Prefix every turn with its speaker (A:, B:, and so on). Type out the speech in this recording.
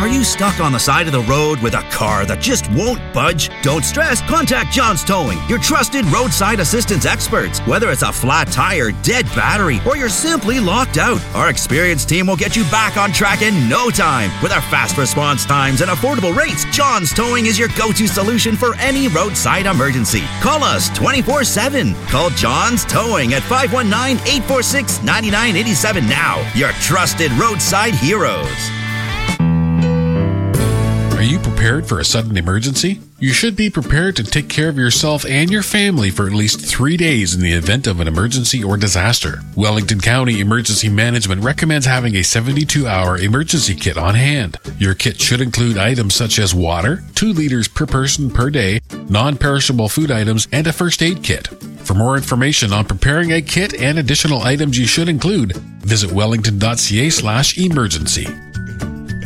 A: Are you stuck on the side of the road with a car that just won't budge? Don't stress. Contact John's Towing, your trusted roadside assistance experts. Whether it's a flat tire, dead battery, or you're simply locked out, our experienced team will get you back on track in no time. With our fast response times and affordable rates, John's Towing is your go-to solution for any roadside emergency. Call us 24/7. Call John's Towing at 519-846-9987 now. Your trusted roadside heroes.
B: Are you prepared for a sudden emergency? You should be prepared to take care of yourself and your family for at least 3 days in the event of an emergency or disaster. Wellington County Emergency Management recommends having a 72-hour emergency kit on hand. Your kit should include items such as water, 2 liters per person per day, non-perishable food items, and a first aid kit. For more information on preparing a kit and additional items you should include, visit wellington.ca/emergency.